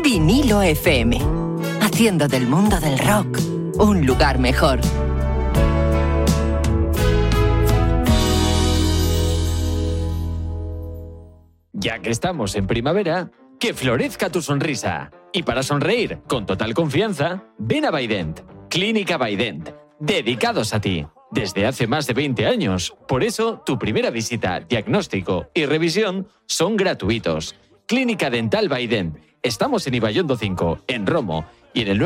Vinilo FM, haciendo del mundo del rock un lugar mejor. Ya que estamos en primavera, que florezca tu sonrisa. Y para sonreír con total confianza, ven a Baident, Clínica Baident, dedicados a ti. Desde hace más de 20 años. Por eso, tu primera visita, diagnóstico y revisión son gratuitos. Clínica Dental Baident. Estamos en Ibaiondo 5, en Romo, y en el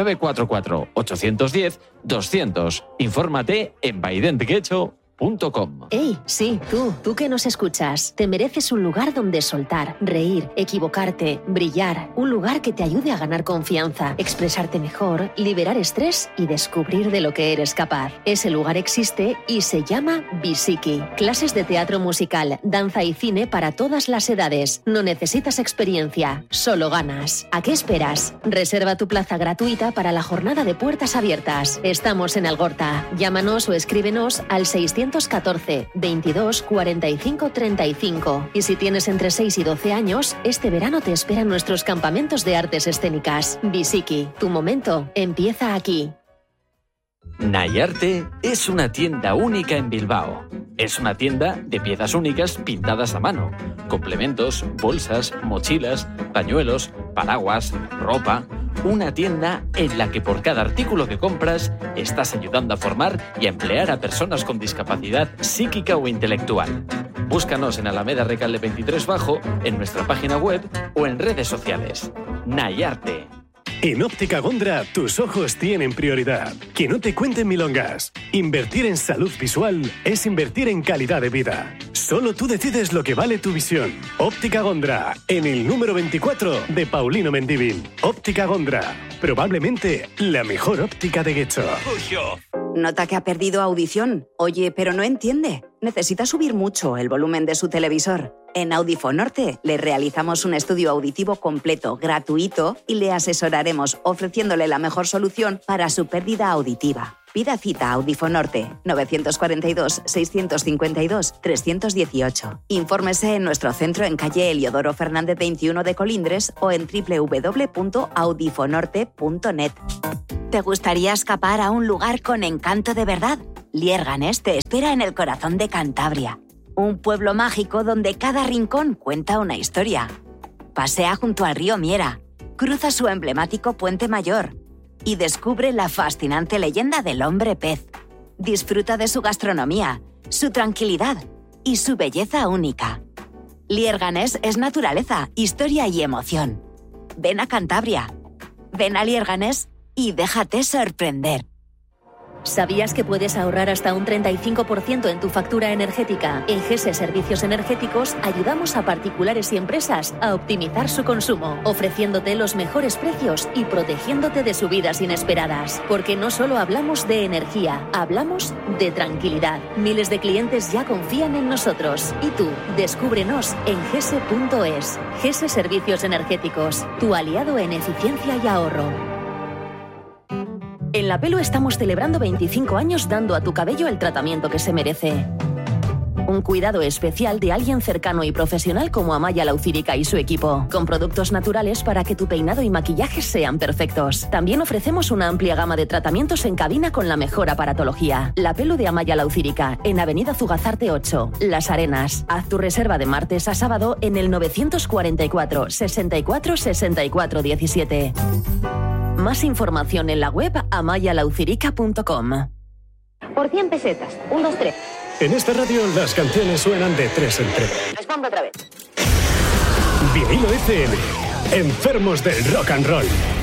944-810-200. Infórmate en baidentguecho.com. ¡Ey! Sí, tú que nos escuchas. Te mereces un lugar donde soltar, reír, equivocarte, brillar. Un lugar que te ayude a ganar confianza, expresarte mejor, liberar estrés y descubrir de lo que eres capaz. Ese lugar existe y se llama Bisiki. Clases de teatro musical, danza y cine para todas las edades. No necesitas experiencia, solo ganas. ¿A qué esperas? Reserva tu plaza gratuita para la jornada de puertas abiertas. Estamos en Algorta. Llámanos o escríbenos al 614 22 45 35. Y si tienes entre 6 y 12 años, este verano te esperan nuestros campamentos de artes escénicas. Bisiki, tu momento empieza aquí. Nayarte es una tienda única en Bilbao. Es una tienda de piezas únicas pintadas a mano. Complementos, bolsas, mochilas, pañuelos, paraguas, ropa. Una tienda en la que por cada artículo que compras estás ayudando a formar y a emplear a personas con discapacidad psíquica o intelectual. Búscanos en Alameda Recalde 23 Bajo, en nuestra página web o en redes sociales. Nayarte. En Óptica Gondra, tus ojos tienen prioridad. Que no te cuenten milongas. Invertir en salud visual es invertir en calidad de vida. Solo tú decides lo que vale tu visión. Óptica Gondra, en el número 24 de Paulino Mendívil. Óptica Gondra, probablemente la mejor óptica de Guecho. ¿Nota que ha perdido audición? Oye, pero no entiende. Necesita subir mucho el volumen de su televisor. En Audifonorte le realizamos un estudio auditivo completo, gratuito, y le asesoraremos ofreciéndole la mejor solución para su pérdida auditiva. Pida cita a Audifonorte 942-652-318. Infórmese en nuestro centro en calle Eliodoro Fernández 21 de Colindres o en www.audifonorte.net. ¿Te gustaría escapar a un lugar con encanto de verdad? Lierganes te espera en el corazón de Cantabria. Un pueblo mágico donde cada rincón cuenta una historia. Pasea junto al río Miera, cruza su emblemático Puente Mayor y descubre la fascinante leyenda del hombre pez. Disfruta de su gastronomía, su tranquilidad y su belleza única. Lierganes es naturaleza, historia y emoción. Ven a Cantabria, ven a Lierganes y déjate sorprender. ¿Sabías que puedes ahorrar hasta un 35% en tu factura energética? En GESE Servicios Energéticos ayudamos a particulares y empresas a optimizar su consumo, ofreciéndote los mejores precios y protegiéndote de subidas inesperadas. Porque no solo hablamos de energía, hablamos de tranquilidad. Miles de clientes ya confían en nosotros. Y tú, descúbrenos en gese.es. GESE Servicios Energéticos, tu aliado en eficiencia y ahorro. En La Pelu estamos celebrando 25 años dando a tu cabello el tratamiento que se merece. Un cuidado especial de alguien cercano y profesional como Amaya Laucírica y su equipo, con productos naturales para que tu peinado y maquillaje sean perfectos. También ofrecemos una amplia gama de tratamientos en cabina con la mejor aparatología. La Pelu de Amaya Laucírica, en Avenida Zugazarte 8, Las Arenas. Haz tu reserva de martes a sábado en el 944 64 64 17. Más información en la web amayalaucirica.com. Por 100 pesetas. 1, 2, 3. En esta radio las canciones suenan de 3 en 3. Respondo otra vez. Vinilo FM. Enfermos del rock and roll.